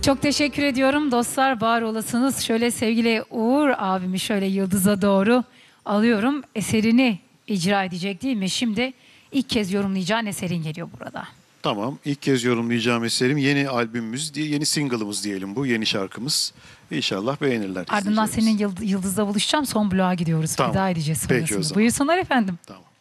Çok teşekkür ediyorum dostlar, var olasınız. Şöyle sevgili Uğur abimi şöyle yıldıza doğru alıyorum. Eserini icra edecek değil mi? Şimdi ilk kez yorumlayacağın eserin geliyor burada. Tamam. İlk kez yorumlayacağım eserim yeni albümümüz diye, yeni single'ımız diyelim bu, yeni şarkımız. İnşallah beğenirler. Ardından izleyicilerimiz. senin yıldızla buluşacağım. Son bloğa gidiyoruz. Tamam. Veda edeceğiz Peki o sonrasında. zaman. Buyursunlar efendim. Tamam.